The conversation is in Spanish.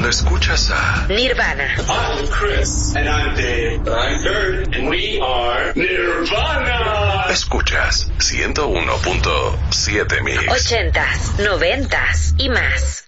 Escuchas a Nirvana. I'm Chris. And I'm Dave. I'm Kurt. And we are Nirvana. Escuchas 101.7 Mix. 80s, 90s y más.